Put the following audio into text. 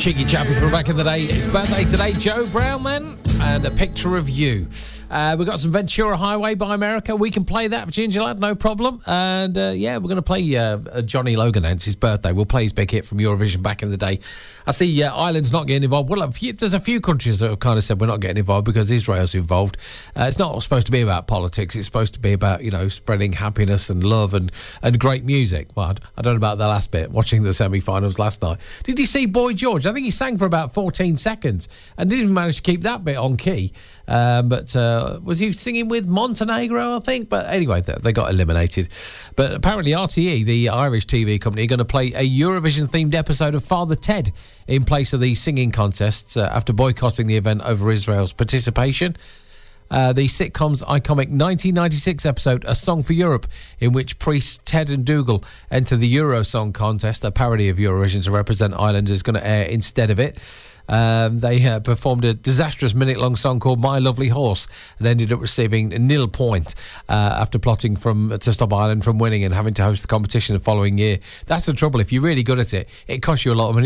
Cheeky chappies from back in the day. It's birthday today, Joe Brown, then, and a picture of you. We've got some Ventura Highway by America. We can play that for Ginger Lad, no problem. And we're going to play Johnny Logan. It's his birthday. We'll play his big hit from Eurovision back in the day. I see Ireland's not getting involved. Well, there's a few countries that have kind of said we're not getting involved because Israel's involved. It's not supposed to be about politics. It's supposed to be about, spreading happiness and love and great music. Well, I don't know about the last bit, watching the semi-finals last night. Did you see Boy George? I think he sang for about 14 seconds and didn't even manage to keep that bit on key. But was he singing with Montenegro, I think? But anyway, they got eliminated. But apparently RTE, the Irish TV company, are going to play a Eurovision-themed episode of Father Ted in place of the singing contests after boycotting the event over Israel's participation. The sitcom's iconic 1996 episode, A Song for Europe, in which priests Ted and Dougal enter the Eurosong contest, a parody of Eurovision to represent Ireland, is going to air instead of it. They performed a disastrous minute-long song called My Lovely Horse and ended up receiving 0 point after plotting to stop Ireland from winning and having to host the competition the following year. That's the trouble. If you're really good at it, it costs you a lot of money